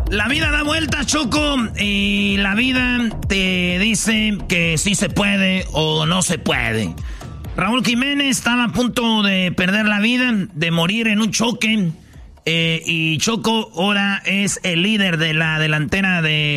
La vida da vueltas, Choco, y la vida te dice que sí se puede o no se puede. Raúl Jiménez estaba a punto de perder la vida, de morir en un choque, y Choco ahora es el líder de la delantera de